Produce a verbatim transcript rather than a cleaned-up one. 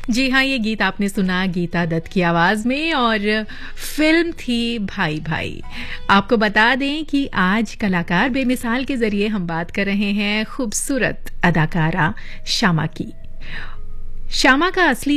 जी हाँ, ये गीत आपने सुना गीता दत्त की आवाज में और फिल्म थी भाई भाई। आपको बता दें कि आज कलाकार बेमिसाल के जरिए हम बात कर रहे हैं खूबसूरत अदाकारा श्यामा की। श्यामा का असली